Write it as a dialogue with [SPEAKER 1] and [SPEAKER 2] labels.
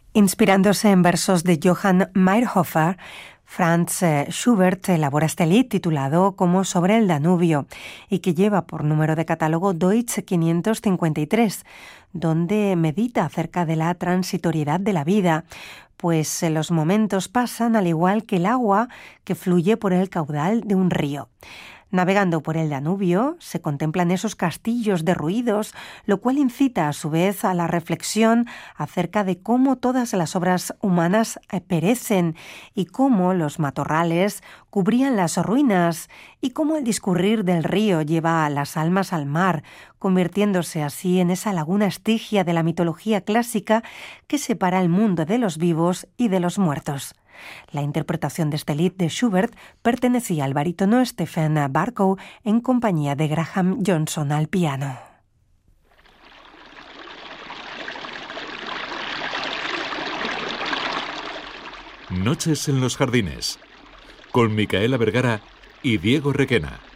[SPEAKER 1] Inspirándose en versos de Johann Mayrhofer, Franz Schubert elabora este lied titulado como Sobre el Danubio y que lleva por número de catálogo Deutsch 553, donde medita acerca de la transitoriedad de la vida, pues los momentos pasan al igual que el agua que fluye por el caudal de un río. Navegando por el Danubio, se contemplan esos castillos derruidos, lo cual incita a su vez a la reflexión acerca de cómo todas las obras humanas perecen y cómo los matorrales cubrían las ruinas y cómo el discurrir del río lleva a las almas al mar, convirtiéndose así en esa laguna estigia de la mitología clásica que separa el mundo de los vivos y de los muertos. La interpretación de este lied de Schubert pertenecía al barítono Stephen Barkow en compañía de Graham Johnson al piano.
[SPEAKER 2] Noches en los jardines, con Micaela Vergara y Diego Requena.